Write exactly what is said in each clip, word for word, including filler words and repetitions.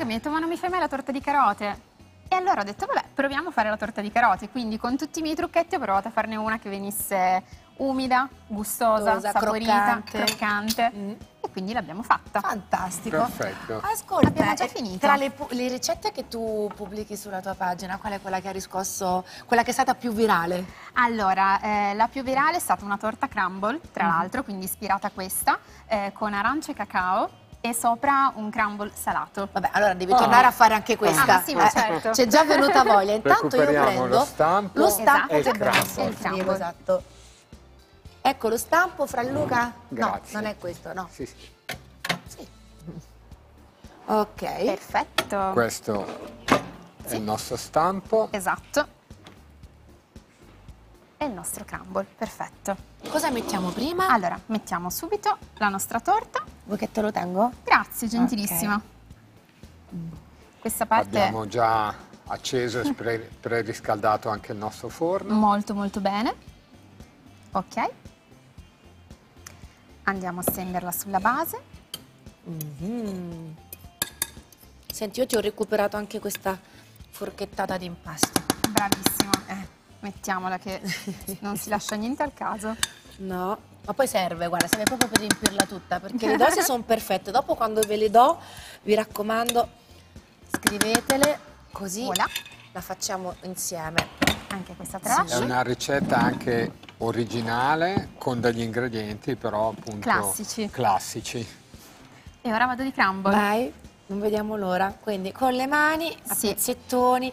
mi ha detto ma non mi fai mai la torta di carote? E allora ho detto vabbè, proviamo a fare la torta di carote, quindi con tutti i miei trucchetti ho provato a farne una che venisse umida, gustosa, Gustosa, saporita, croccante. croccante, Mm. e quindi l'abbiamo fatta. Fantastico. Perfetto. Ascolta, Abbiamo già e finito. tra le, pu- le ricette che tu pubblichi sulla tua pagina, qual è quella che ha riscosso, quella che è stata più virale? Allora, eh, la più virale è stata una torta crumble, tra Mhm. l'altro, quindi ispirata a questa, eh, con arance e cacao e sopra un crumble salato. Vabbè, allora devi Ah. tornare a fare anche questa. Ah, sì, ma certo. C'è già venuta voglia. Intanto io Recuperiamo prendo lo stampo lo stampo e il che abbiamo crumble. messo. E il crumble. Esatto. Ecco lo stampo, Fra Luca? Grazie. No, non è questo, no. Sì, sì. Sì. Ok. Perfetto. Questo è il nostro stampo. Esatto. E il nostro crumble, perfetto. Cosa mettiamo prima? Allora, mettiamo subito la nostra torta. Vuoi che te lo tengo? Grazie, gentilissima. Questa parte Abbiamo già acceso e pre- preriscaldato anche il nostro forno. molto molto bene. Ok. Andiamo a stenderla sulla base. Mhm. Senti, io ti ho recuperato anche questa forchettata di impasto. Bravissima. Eh. Mettiamola che non si lascia niente al caso. No, ma poi serve, guarda, serve proprio per riempirla tutta, perché le dosi sono perfette. Dopo quando ve le do, vi raccomando, scrivetele, così Voilà. la facciamo insieme. Anche questa È tralascio. una ricetta anche originale con degli ingredienti però appunto Classici. classici. E ora vado di crumble. Vai, non vediamo l'ora. Quindi con le mani, a Sì. pezzettoni,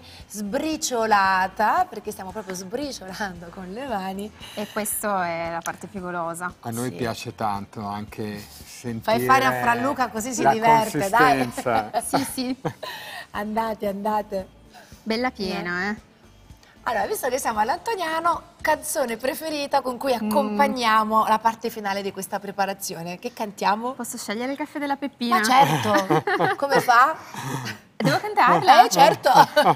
sbriciolata, perché stiamo proprio sbriciolando con le mani. E questa è la parte più golosa. A noi Sì. piace tanto anche sentire Fai fare a Fra Luca così si la diverte, dai. consistenza. Sì, sì. Andate, andate. Bella piena, eh. Allora, visto che siamo all'Antoniano, canzone preferita con Mm. cui accompagniamo la parte finale di questa preparazione. Che cantiamo? Posso scegliere il caffè della Peppina? Ma certo! Come fa? Devo cantarla? Eh, certo!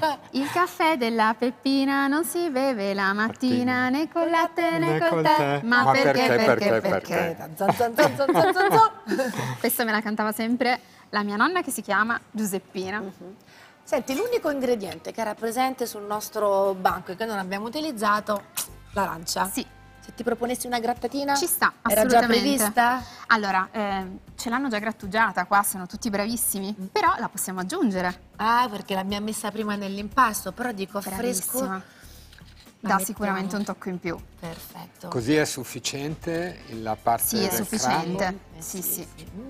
Il caffè della Peppina non si beve la mattina né con latte né col tè. Ma, Ma perché, perché, perché, perché, perché? perché? Zan, zan, zan, zan, zan, zan, zan. Questa me la cantava sempre la mia nonna che si chiama Giuseppina. Senti, l'unico ingrediente che era presente sul nostro banco e che non abbiamo utilizzato, l'arancia. Sì, Se ti proponessi una grattatina? ci sta, Era già assolutamente. prevista? Allora, eh, ce l'hanno già grattugiata qua, sono tutti bravissimi, però la possiamo aggiungere. Ah, perché l'abbiamo messa prima nell'impasto, però dico fresco. Bravissima. La Dà mettiamo. sicuramente un tocco in più. Perfetto. Così è sufficiente la parte Sì, è del sufficiente. crumble? Eh, Sì, sì.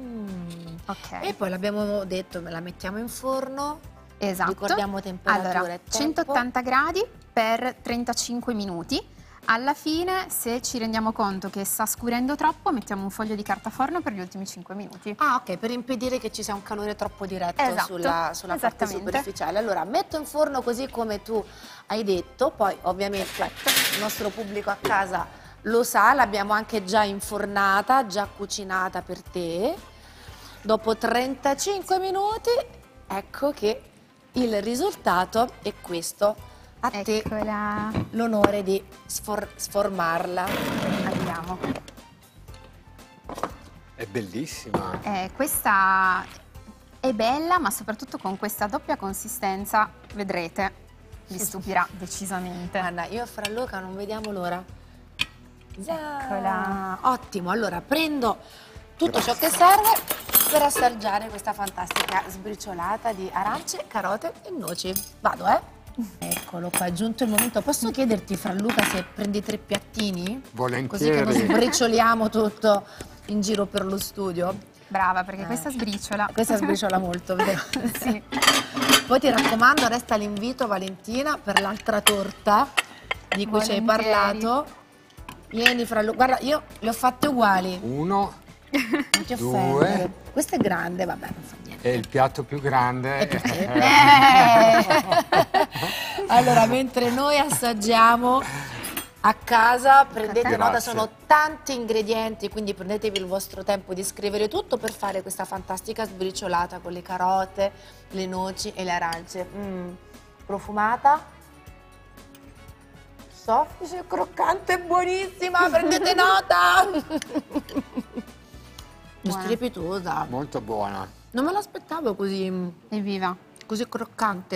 Mm. Ok. E poi l'abbiamo detto, la mettiamo in forno. Esatto. Ricordiamo temperatura Allora, e tempo. centottanta gradi per trentacinque minuti. Alla fine, se ci rendiamo conto che sta scurendo troppo, mettiamo un foglio di carta forno per gli ultimi cinque minuti. Ah, ok, per impedire che ci sia un calore troppo diretto Esatto, sulla, sulla parte esattamente. superficiale. Allora, metto in forno così come tu hai detto, poi ovviamente il nostro pubblico a casa lo sa, l'abbiamo anche già infornata, già cucinata per te. Dopo trentacinque minuti, ecco che il risultato è questo. A te Eccola. l'onore di sfor- sformarla. Andiamo. È bellissima. Eh, questa è bella, ma soprattutto con questa doppia consistenza, vedrete, vi stupirà decisamente. Guarda, io e Fra Luca non vediamo l'ora. Eccola. Ottimo, allora prendo tutto ciò che serve per assaggiare questa fantastica sbriciolata di arance, carote e noci. Vado, eh? Eccolo qua, è giunto il momento. Posso chiederti, Fra Luca, se prendi tre piattini? Così che non Volentieri. sbricioliamo tutto in giro per lo studio. Brava, perché questa sbriciola. Questa sbriciola molto, vero? Sì. Poi ti raccomando, resta l'invito, Valentina, per l'altra torta di cui ci hai Volentieri. parlato. Vieni, Fra Luca. Guarda, io le ho fatte uguali. Uno Non ti Due. offendere. Questa è grande, vabbè, non fa niente. e il piatto più grande. Eh. Allora, mentre noi assaggiamo a casa, prendete Grazie. nota, sono tanti ingredienti, quindi prendetevi il vostro tempo di scrivere tutto per fare questa fantastica sbriciolata con le carote, le noci e le arance. Mm, profumata, soffice, croccante e buonissima, prendete nota! Buona. Strepitosa. Molto buona. Non me l'aspettavo così, Evviva! così croccante.